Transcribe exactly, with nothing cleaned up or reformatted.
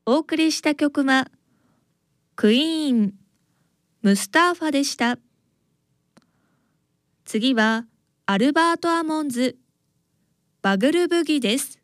お送りした曲はクイーン、ムスターファでした。次はアルバート・アモンズ、バグルブギです。